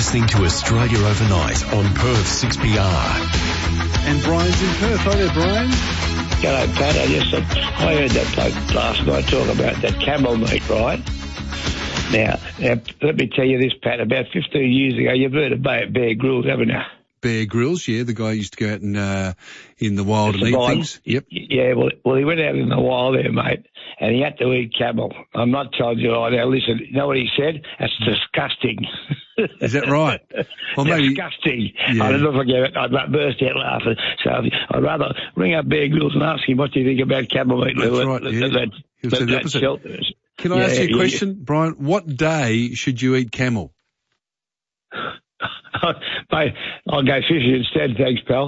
listening to Australia Overnight on Perth 6PR. And Brian's in Perth. Hi there, Brian. G'day, Pat. I heard that bloke last night talk about that camel meat, right? Now, let me tell you this, Pat. About 15 years ago, you've heard of Bear Grylls, haven't you? Bear Grylls, yeah, the guy who used to go out in the wild and eat things. Yep. Yeah, well, he went out in the wild there, mate, and he had to eat camel. I'm not telling you right now. Listen, you know what he said? That's disgusting. Is that right? Well, maybe, disgusting. Yeah. I don't know if I'd burst out laughing. So I'd rather ring up Bear Grylls and ask him what do you think about camel meat. That's right, yeah. He'll say the opposite. Can I ask you a question, Brian? What day should you eat camel? Mate, I'll go fishing instead, thanks, pal.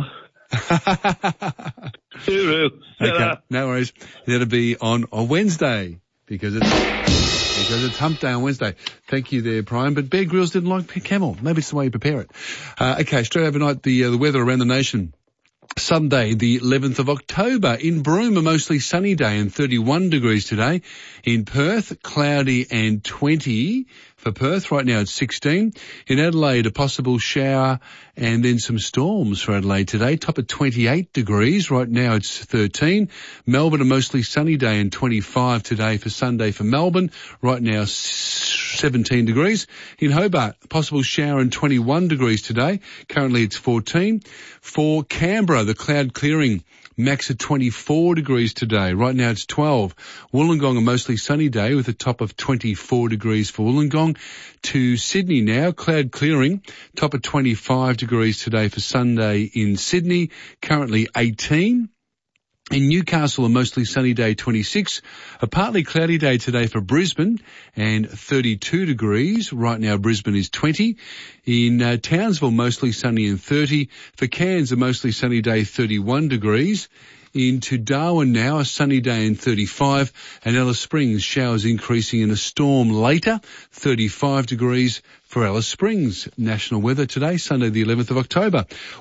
Okay, no worries. That'll be on a Wednesday because it's hump day on Wednesday. Thank you there, Brian. But Bear Grylls didn't like camel. Maybe it's the way you prepare it. Okay, straight overnight, the weather around the nation. Sunday, the 11th of October. In Broome, a mostly sunny day and 31 degrees today. In Perth, cloudy and 20. For Perth, right now it's 16. In Adelaide, a possible shower and then some storms for Adelaide today. Top at 28 degrees. Right now it's 13. Melbourne, a mostly sunny day and 25 today for Sunday for Melbourne. Right now 17 degrees. In Hobart, a possible shower and 21 degrees today. Currently it's 14. For Canberra, the cloud clearing. Max at 24 degrees today. Right now it's 12. Wollongong, a mostly sunny day with a top of 24 degrees for Wollongong. To Sydney now, cloud clearing. Top of 25 degrees today for Sunday in Sydney. Currently 18. In Newcastle, a mostly sunny day, 26. A partly cloudy day today for Brisbane and 32 degrees. Right now, Brisbane is 20. In Townsville, mostly sunny and 30. For Cairns, a mostly sunny day, 31 degrees. Into Darwin now, a sunny day and 35. And Alice Springs, showers increasing in a storm later, 35 degrees for Alice Springs. National weather today, Sunday the 11th of October.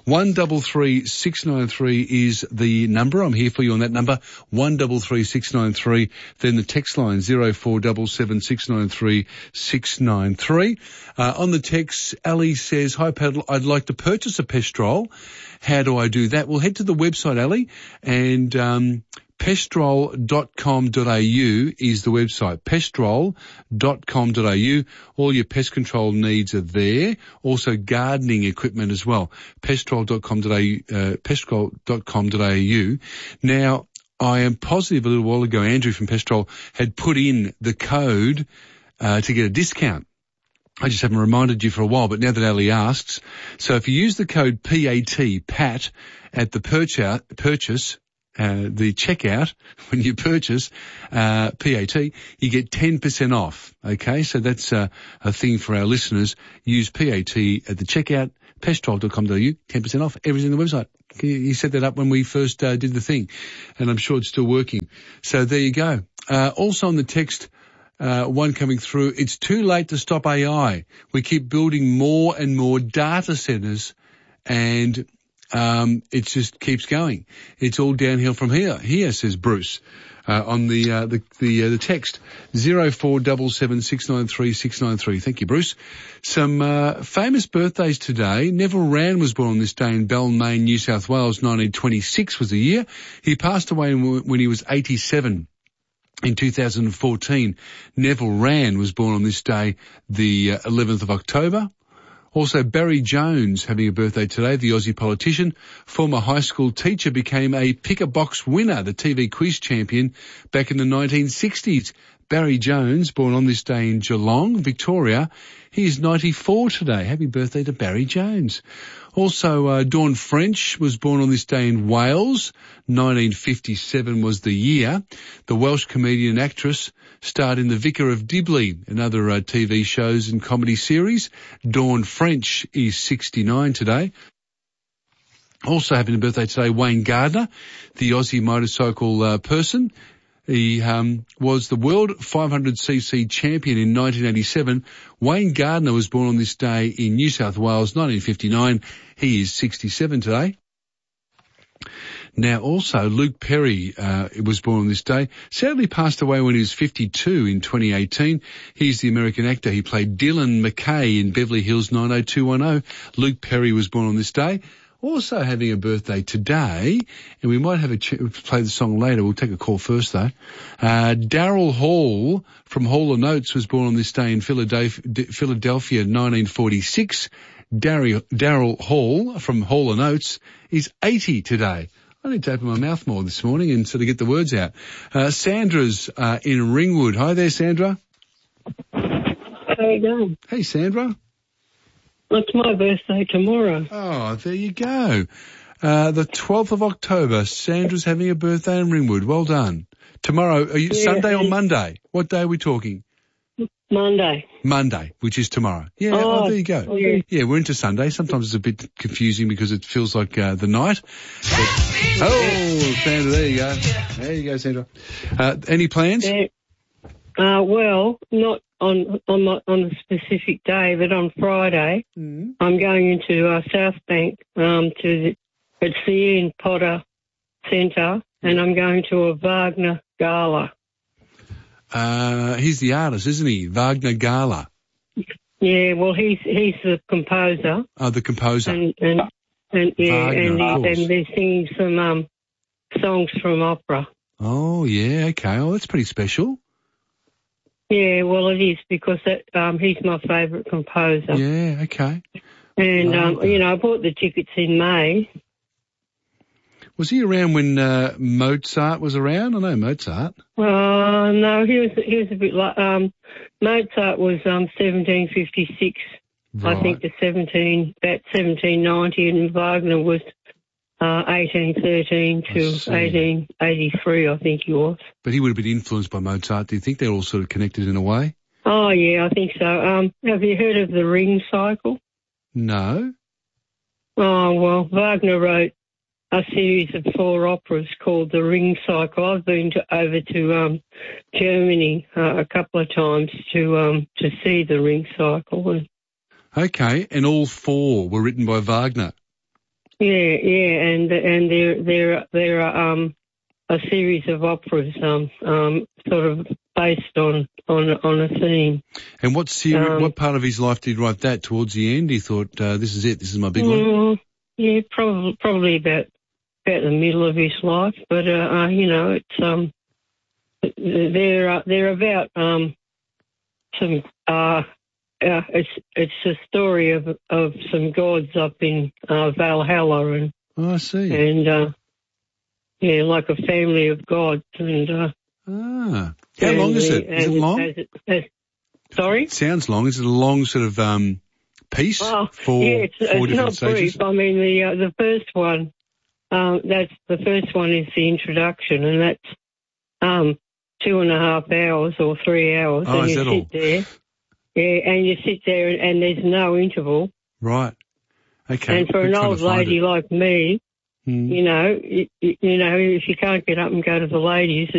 133693 is the number. I'm here for you on that number, 133693. Then the text line, 0477693693. On the text, Ali says, hi Pat, I'd like to purchase a Pestrol. How do I do that? Well, head to the website, Ali, and pestrol.com.au is the website. Pestrol.com.au. All your pest control needs are there. Also gardening equipment as well. Pestrol.com.au, pestrol.com.au. Now, I am positive a little while ago, Andrew from Pestrol had put in the code to get a discount. I just haven't reminded you for a while, but now that Ali asks, so if you use the code PAT at the purchase, the checkout, when you purchase, PAT, you get 10% off. Okay. So that's, a thing for our listeners. Use PAT at the checkout, pestrol.com.au, 10% off. Everything on the website. You set that up when we first, did the thing, and I'm sure it's still working. So there you go. Also on the text, one coming through, it's too late to stop AI. We keep building more and more data centers and it just keeps going. It's all downhill from here, says Bruce, on the text 0477693693. Thank you, Bruce. Some, famous birthdays today. Neville Wran was born on this day in Balmain, New South Wales. 1926 was the year. He passed away when he was 87. In 2014, Neville Wran was born on this day, the 11th of October. Also, Barry Jones having a birthday today, the Aussie politician. Former high school teacher, became a pick-a-box winner, the TV quiz champion back in the 1960s. Barry Jones, born on this day in Geelong, Victoria. He is 94 today. Happy birthday to Barry Jones. Also, Dawn French was born on this day in Wales. 1957 was the year. The Welsh comedian and actress starred in The Vicar of Dibley and other TV shows and comedy series. Dawn French is 69 today. Also having a birthday today, Wayne Gardner, the Aussie motorcycle person. He was the World 500cc champion in 1987. Wayne Gardner was born on this day in New South Wales, 1959. He is 67 today. Now, also, Luke Perry was born on this day. Sadly passed away when he was 52 in 2018. He's the American actor. He played Dylan McKay in Beverly Hills 90210. Luke Perry was born on this day. Also having a birthday today, and we might have play the song later. We'll take a call first, though. Daryl Hall from Hall & Oates was born on this day in Philadelphia 1946. Daryl Hall from Hall & Oates is 80 today. I need to open my mouth more this morning and sort of get the words out. Sandra's in Ringwood. Hi there, Sandra. How you going? Hey, Sandra. It's my birthday tomorrow. Oh, there you go. The 12th of October, Sandra's having a birthday in Ringwood. Well done. Tomorrow, are you Sunday or Monday? What day are we talking? Monday. Monday, which is tomorrow. Yeah, there you go. Yeah, we're into Sunday. Sometimes it's a bit confusing because it feels like the night. Sandra, there you go. There you go, Sandra. Any plans? Well, not on a specific day, but on Friday, I'm going into South Bank it's the Ian Potter Centre, and I'm going to a Wagner Gala. He's the artist, isn't he? Wagner Gala. Yeah, well, he's the composer. Oh, the composer. And Wagner, and they're singing some songs from opera. Oh, yeah, okay. Oh, that's pretty special. Yeah, well, it is because he's my favourite composer. Yeah, okay. And, I bought the tickets in May. Was he around when Mozart was around? I know Mozart. No, he was a bit like Mozart was 1756, right. I think, to 1790, and Wagner was 1813 to 1883, I think he was. But he would have been influenced by Mozart. Do you think they're all sort of connected in a way? Oh, yeah, I think so. Have you heard of the Ring Cycle? No. Oh, well, Wagner wrote a series of 4 operas called the Ring Cycle. I've been over to Germany a couple of times to see the Ring Cycle. Okay, and all 4 were written by Wagner. Yeah, and there are a series of operas sort of based on a theme. And what part of his life did he write that? Towards the end, he thought, "This is it. This is my big one." Yeah, probably about the middle of his life. But it's they're about some. It's a story of some gods up in Valhalla, and I see. And like a family of gods, and how long is it? Is it long? Sorry? It sounds long. Is it a long sort of piece? Oh, for yeah, it's different not stages? brief. I mean, the first one. The first one is the introduction, and that's 2.5 hours or 3 hours, Oh, and is you that sit all? there. Yeah, and you sit there, and there's no interval. Right. Okay. And for an old lady like me, Mm. if you can't get up and go to the ladies,